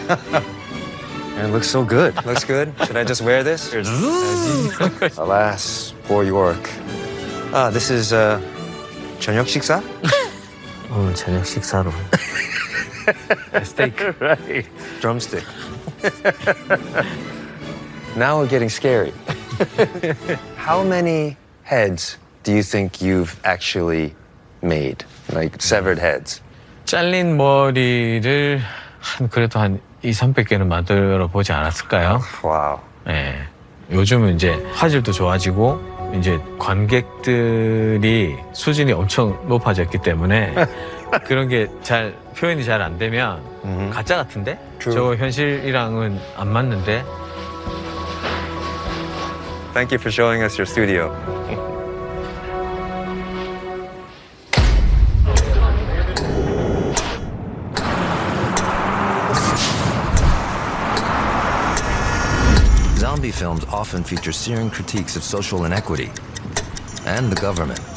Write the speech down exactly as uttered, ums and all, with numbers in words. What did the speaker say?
And it looks so good. Looks good. Should I just wear this? Alas, poor York. Ah, this is uh, 저녁 식사? 오늘 저녁 식사로 스테이크. Right. Drumstick. Now we're getting scary. How many heads do you think you've actually made? Like severed heads? 잘린 머리를 한 그래도 한 이삼백 개는 만들어 보지 않았을까요? Wow. 예. 요즘은 이제 화질도 좋아지고 이제 관객들이 수준이 엄청 높아졌기 때문에 그런 게 잘 표현이 잘 안 되면 가짜 같은데? True. 저 현실이랑은 안 맞는데? Thank you for showing us your studio. Zombie films often feature searing critiques of social inequity and the government.